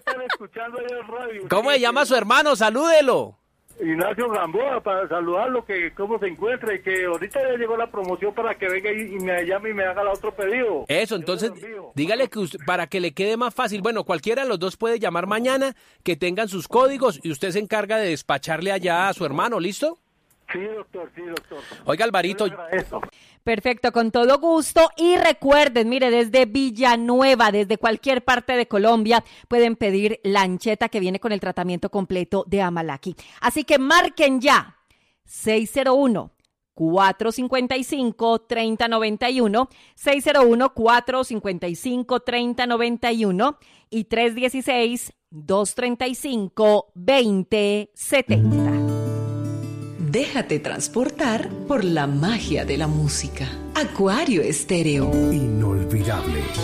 estar escuchando ahí el radio. ¿Cómo se llama su hermano? Salúdelo. Ignacio Gamboa, para saludarlo, que cómo se encuentra y que ahorita ya llegó la promoción para que venga y me llame y me haga el otro pedido. Eso, entonces, dígale que para que le quede más fácil, bueno, cualquiera de los dos puede llamar mañana, que tengan sus códigos y usted se encarga de despacharle allá a su hermano, ¿listo? Sí, doctor, sí, doctor. Oiga, Alvarito. Perfecto, con todo gusto. Y recuerden, mire, desde Villanueva, desde cualquier parte de Colombia, pueden pedir la ancheta que viene con el tratamiento completo de Amalaki. Así que marquen ya, 601-455-3091, 601-455-3091 y 316-235-2070. Déjate transportar por la magia de la música. Acuario Estéreo. Inolvidable.